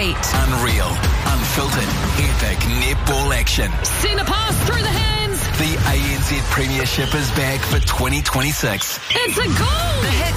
great. Unreal, unfiltered, epic netball action. Centre pass through the hands. The ANZ Premiership is back for 2026. It's a goal.